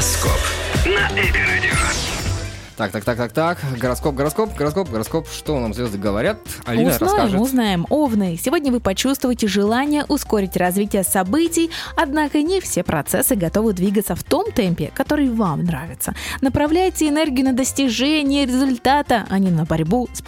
Гороскоп на Эко-радио. Так. Гороскоп. Что нам звезды говорят? Алина расскажет. Узнаем. Овны. Сегодня вы почувствуете желание ускорить развитие событий, однако не все процессы готовы двигаться в том темпе, который вам нравится. Направляйте энергию на достижение результата, а не на борьбу с